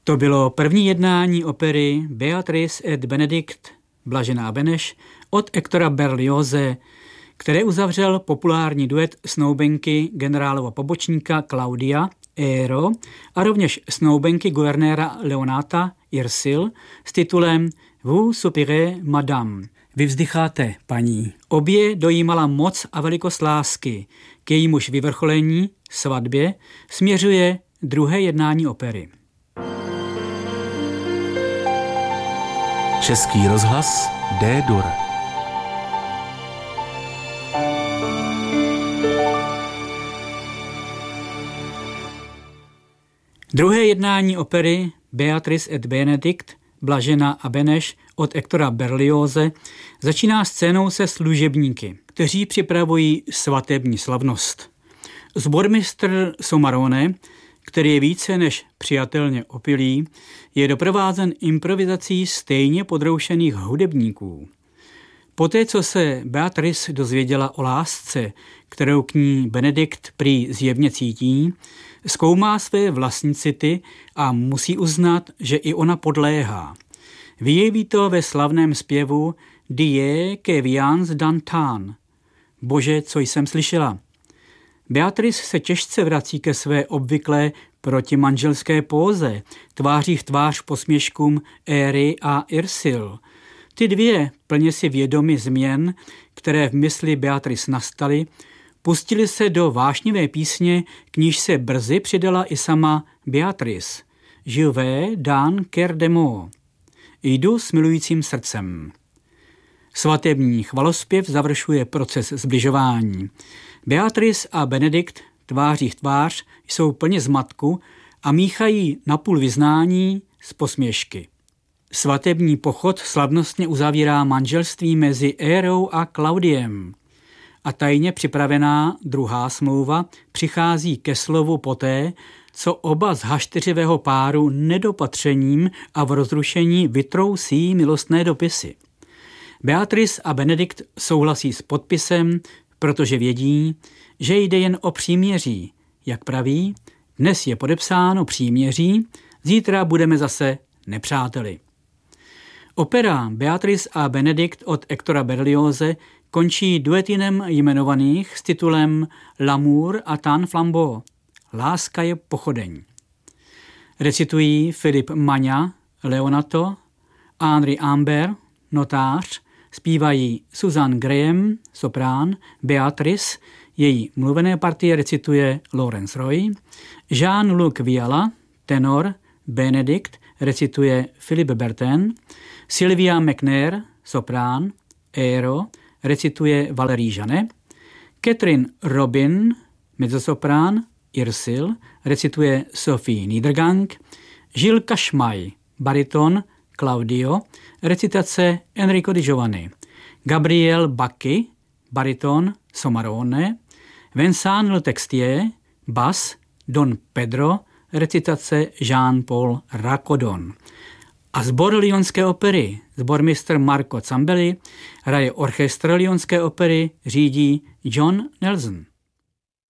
To bylo první jednání opery Beatrice et Benedikt, Blažená Beneš, od Hectora Berlioze, které uzavřel populární duet snoubenky generálova pobočníka Claudia Ero a rovněž snoubenky guvernéra Leonata Irsil s titulem Vous soupirez, madame. Vy vzdycháte, paní. Obě dojímala moc a velikost lásky. K jejímuž vyvrcholení, svatbě, směřuje druhé jednání opery. Český rozhlas D-dur. Druhé jednání opery Beatrice et Benedikt, Blažena a Beneš od Hectora Berlioze začíná scénou se služebníky, kteří připravují svatební slavnost. Sbormistr Somarone, který je více než přijatelně opilý, je doprovázen improvizací stejně podroušených hudebníků. Poté, co se Beatrice dozvěděla o lásce, kterou k ní Benedikt prý zjevně cítí, zkoumá své vlastní city a musí uznat, že i ona podléhá. Vyjeví to ve slavném zpěvu Die que viens d'entendre. Bože, co jsem slyšela. Beatrice se těžce vrací ke své obvyklé protimanželské póze, tváří v tvář posměškům Éry a Irsil. Ty dvě, plně si vědomi změn, které v mysli Beatrice nastaly, pustili se do vášnivé písně, k níž se brzy přidala i sama Beatrice. Je vais dans cœur d'amour. Jdu s milujícím srdcem. Svatební chvalospěv završuje proces zbližování. Beatrice a Benedikt tváří v tvář jsou plně zmatku a míchají napůl vyznání s posměšky. Svatební pochod slavnostně uzavírá manželství mezi Érou a Claudiem. A tajně připravená druhá smlouva přichází ke slovu poté, co oba z hašteřivého páru nedopatřením a v rozrušení vytrousí milostné dopisy. Beatrice a Benedikt souhlasí s podpisem, protože vědí, že jde jen o příměří. Jak praví, dnes je podepsáno příměří, zítra budeme zase nepřáteli. Opera Beatrice a Benedikt od Hectora Berlioze končí duetinem jmenovaných s titulem L'amour attend flambeau. Láska je pochodeň. Recitují Philippe Magna, Leonato, Henri Ambert, notář, zpívají Susan Graham, soprán, Beatrice, její mluvené partie recituje Laurence Roy, Jean-Luc Viala, tenor, Benedikt, recituje Philippe Bertin, Sylvia McNair, soprán, Éro, recituje Valérie Janet, Catherine Robin, mezzosoprán, Irsil, recituje Sophie Niedergang, Gilles Cashmay, bariton, Claudio, recitace Enrico Di Giovanni, Gabriel Bacchi, bariton, Somarone, Vincent Le Textier, bas, Don Pedro, recitace Jean-Paul Racodon. A sbor Lyonské opery, sbormistr Marco Zambelli, hraje orchestr Lyonské opery, řídí John Nelson.